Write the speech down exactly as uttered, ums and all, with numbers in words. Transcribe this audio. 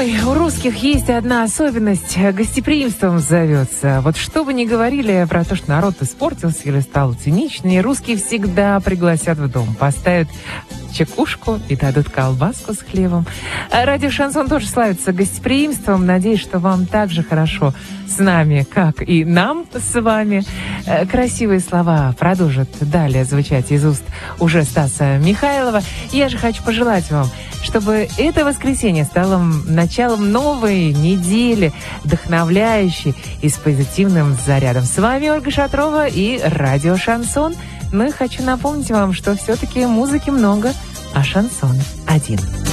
Ой, у русских есть одна особенность. Гостеприимством зовется. Вот что бы ни говорили про то, что народ испортился или стал циничнее, русские всегда пригласят в дом, поставят чекушку и дадут колбаску с хлебом. А радио «Шансон» тоже славится гостеприимством. Надеюсь, что вам так же хорошо с нами, как и нам с вами. Красивые слова продолжат далее звучать из уст уже Стаса Михайлова. Я же хочу пожелать вам, чтобы это воскресенье стало началом новой недели, вдохновляющей и с позитивным зарядом. С вами Ольга Шатрова и радио «Шансон». Ну и хочу напомнить вам, что все-таки музыки много, а шансон один.